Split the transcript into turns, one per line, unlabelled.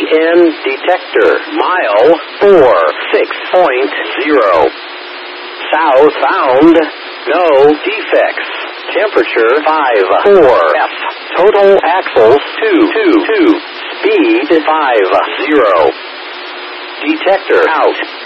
EN detector. Mile 46.0. South bound. No defects. Temperature 54 F. Total axles 222. Speed 50. Detector out.